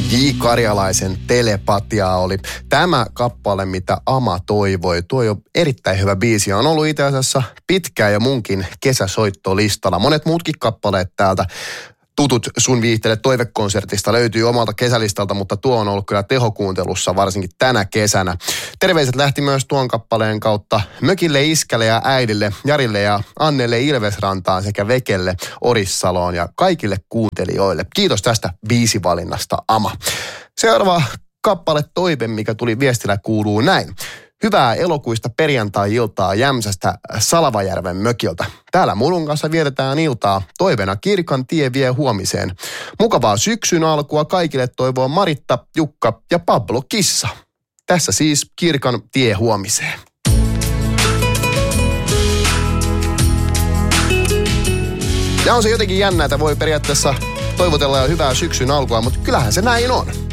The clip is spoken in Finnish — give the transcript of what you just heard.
J. Karjalaisen Telepatiaa oli tämä kappale, mitä Ama toivoi. Tuo on erittäin hyvä biisi. On ollut itse asiassa pitkään jo munkin kesäsoittolistalla. Monet muutkin kappaleet täältä tutut Sun viihteelle toivekonsertista löytyy omalta kesälistalta, mutta tuo on ollut kyllä tehokuuntelussa varsinkin tänä kesänä. Terveiset lähti myös tuon kappaleen kautta mökille, iskälle ja äidille, Jarille ja Annelle Ilvesrantaan sekä Vekelle Orissaloon ja kaikille kuuntelijoille. Kiitos tästä biisivalinnasta, Ama. Seuraava kappale toive, mikä tuli viestillä, kuuluu näin. Hyvää elokuista perjantai-iltaa Jämsästä Salavajärven mökiltä. Täällä Murun kanssa vietetään iltaa. Toiveena Kirkan tie vie huomiseen. Mukavaa syksyn alkua kaikille toivoo Maritta, Jukka ja Pablo Kissa. Tässä siis Kirkan tie huomiseen. Ja on se jotenkin jännä, että voi periaatteessa toivotella jo hyvää syksyn alkua, mutta kyllähän se näin on.